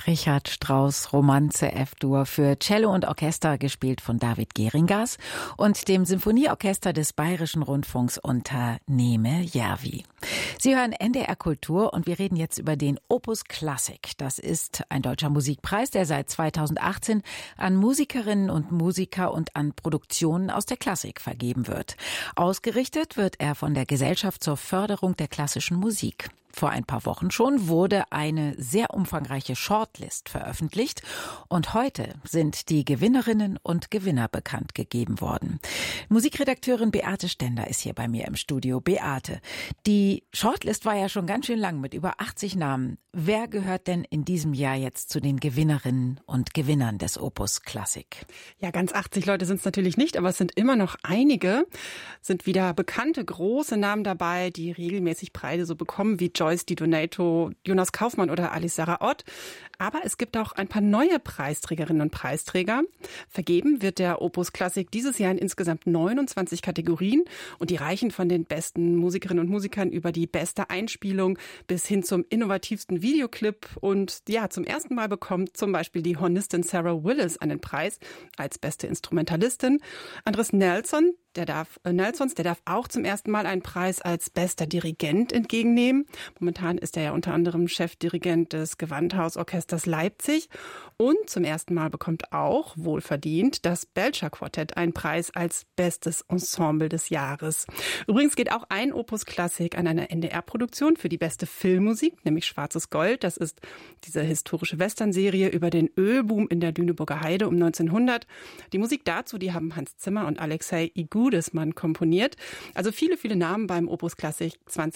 Richard Strauss Romanze F-Dur für Cello und Orchester, gespielt von David Geringas und dem Symphonieorchester des Bayerischen Rundfunks unter Neme Järvi. Sie hören NDR Kultur und wir reden jetzt über den Opus Classic. Das ist ein deutscher Musikpreis, der seit 2018 an Musikerinnen und Musiker und an Produktionen aus der Klassik vergeben wird. Ausgerichtet wird er von der Gesellschaft zur Förderung der klassischen Musik. Vor ein paar Wochen schon wurde eine sehr umfangreiche Shortlist veröffentlicht und heute sind die Gewinnerinnen und Gewinner bekannt gegeben worden. Musikredakteurin Beate Stender ist hier bei mir im Studio. Beate, die Shortlist war ja schon ganz schön lang mit über 80 Namen. Wer gehört denn in diesem Jahr jetzt zu den Gewinnerinnen und Gewinnern des Opus Classic? Ja, ganz 80 Leute sind es natürlich nicht, aber es sind immer noch einige. Sind wieder bekannte, große Namen dabei, die regelmäßig Preise so bekommen, wie Joyce Di Donato, Jonas Kaufmann oder Alice Sarah Ott. Aber es gibt auch ein paar neue Preisträgerinnen und Preisträger. Vergeben wird der Opus Classic dieses Jahr in insgesamt 29 Kategorien und die reichen von den besten Musikerinnen und Musikern über die beste Einspielung bis hin zum innovativsten Videoclip. Und ja, zum ersten Mal bekommt zum Beispiel die Hornistin Sarah Willis einen Preis als beste Instrumentalistin. Andres Nelsons, der darf auch zum ersten Mal einen Preis als bester Dirigent entgegennehmen. Momentan ist er ja unter anderem Chefdirigent des Gewandhausorchesters Leipzig. Und zum ersten Mal bekommt auch, wohlverdient, das Belcher Quartett einen Preis als bestes Ensemble des Jahres. Übrigens geht auch ein Opus Classic an eine NDR-Produktion für die beste Filmmusik, nämlich Schwarzes Gold. Das ist diese historische Westernserie über den Ölboom in der Lüneburger Heide um 1900. Die Musik dazu, die haben Hans Zimmer und Alexei Igudesmann komponiert. Also viele, viele Namen beim Opus Classic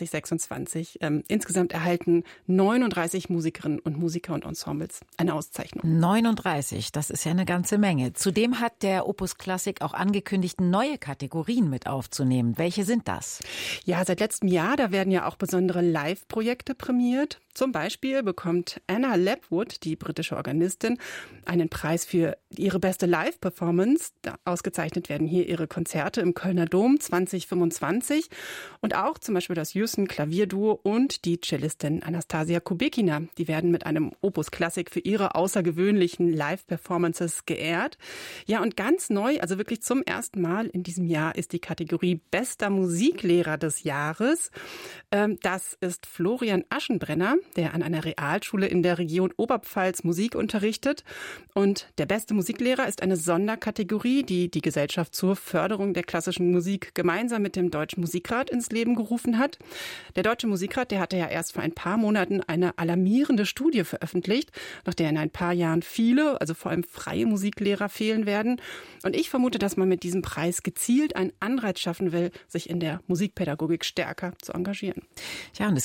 2026. Insgesamt erhalten 39 Musikerinnen und Musiker und Ensembles eine Auszeichnung. 39, das ist ja eine ganze Menge. Zudem hat der Opus Classic auch angekündigt, neue Kategorien mit aufzunehmen. Welche sind das? Ja, seit letztem Jahr, da werden ja auch besondere Live-Projekte prämiert. Zum Beispiel bekommt Anna Lepwood, die britische Organistin, einen Preis für ihre beste Live-Performance. Ausgezeichnet werden hier ihre Konzerte im Kölner Dom 2025. Und auch zum Beispiel das Houston Klavierduo und die Cellistin Anastasia Kubekina. Die werden mit einem Opus Classic für ihre außergewöhnlichen Live-Performances geehrt. Ja, und ganz neu, also wirklich zum ersten Mal in diesem Jahr, ist die Kategorie Bester Musiklehrer des Jahres. Das ist Florian Aschenbrenner, der an einer Realschule in der Region Oberpfalz Musik unterrichtet. Und der beste Musiklehrer ist eine Sonderkategorie, die die Gesellschaft zur Förderung der klassischen Musik gemeinsam mit dem Deutschen Musikrat ins Leben gerufen hat. Der Deutsche Musikrat, der hatte ja erst vor ein paar Monaten eine alarmierende Studie veröffentlicht, nach der in ein paar Jahren viele, also vor allem freie Musiklehrer fehlen werden. Und ich vermute, dass man mit diesem Preis gezielt einen Anreiz schaffen will, sich in der Musikpädagogik stärker zu engagieren. Ja, und